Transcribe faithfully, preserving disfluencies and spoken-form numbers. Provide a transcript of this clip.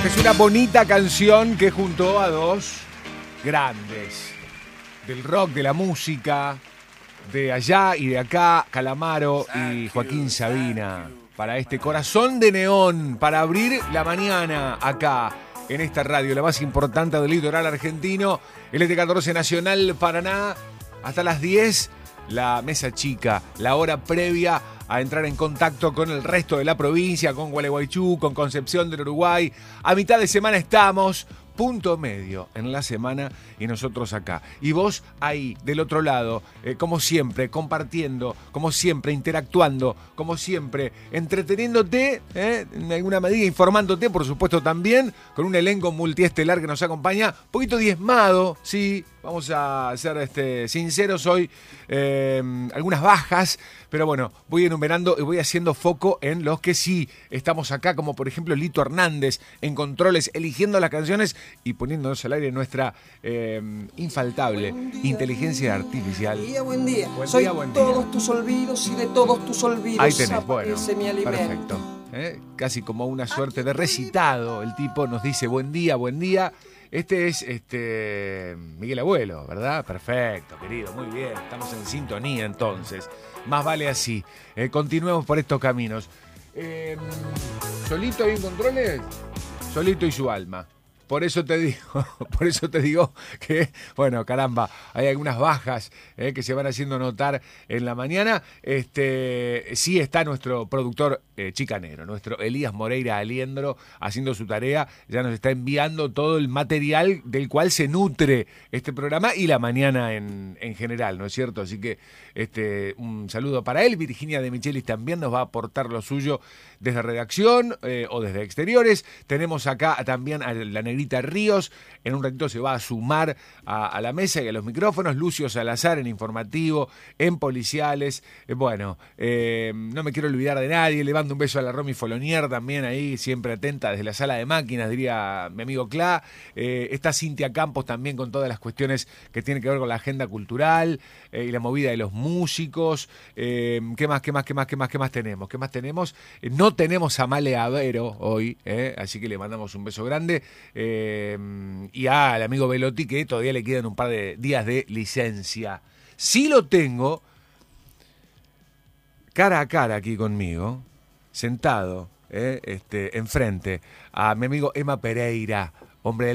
Es una bonita canción que juntó a dos grandes del rock, de la música, de allá y de acá, Calamaro y Joaquín Sabina, para este Corazón de Neón, para abrir la mañana acá en esta radio, la más importante del litoral argentino, L T catorce Nacional Paraná, hasta las diez, la mesa chica, la hora previa a entrar en contacto con el resto de la provincia, con Gualeguaychú, con Concepción del Uruguay. A mitad de semana estamos, punto medio en la semana y nosotros acá. Y vos ahí, del otro lado, eh, como siempre, compartiendo, como siempre, interactuando, como siempre, entreteniéndote, eh, en alguna medida informándote, por supuesto también, con un elenco multiestelar que nos acompaña, un poquito diezmado, sí, vamos a ser este, sinceros hoy, eh, algunas bajas, pero bueno, voy enumerando y voy haciendo foco en los que sí estamos acá, como por ejemplo Lito Hernández en controles, eligiendo las canciones y poniéndonos al aire nuestra eh, infaltable día, inteligencia artificial. Buen día, buen día. Buen Soy día, buen día. todos tus olvidos y de todos tus olvidos ahí tenés, bueno, mi alimento. Perfecto. ¿Eh? Casi como una suerte de recitado. El tipo nos dice buen día, buen día. Este es este Miguel Abuelo, ¿verdad? Perfecto, querido, muy bien. Estamos en sintonía entonces. Más vale así. Eh, continuemos por estos caminos. Eh, ¿Solito hay en controles? Solito y su alma. Por eso te digo, por eso te digo que, bueno, caramba, hay algunas bajas eh, que se van haciendo notar en la mañana. Este, sí está nuestro productor eh, chicanero, nuestro Elías Moreira Aliendro, haciendo su tarea. Ya nos está enviando todo el material del cual se nutre este programa y la mañana en, en general, ¿no es cierto? Así que este, un saludo para él. Virginia de Michelis también nos va a aportar lo suyo desde redacción eh, o desde exteriores. Tenemos acá también a la Negrita Ríos, en un ratito se va a sumar a, a la mesa y a los micrófonos. Lucio Salazar en informativo, en policiales. Eh, bueno, eh, no me quiero olvidar de nadie. Le mando un beso a la Romy Folonier también ahí, siempre atenta desde la sala de máquinas, diría mi amigo Clá. Eh, está Cintia Campos también con todas las cuestiones que tienen que ver con la agenda cultural eh, y la movida de los músicos. Eh, ¿Qué más, qué más, qué más, qué más, qué más tenemos? ¿Qué más tenemos? Eh, no tenemos a Male Avero hoy, eh, así que le mandamos un beso grande. Eh, y al amigo Velotti, que todavía le quedan un par de días de licencia. Sí lo tengo cara a cara aquí conmigo, sentado, eh, este, enfrente, a mi amigo Emma Pereira, hombre de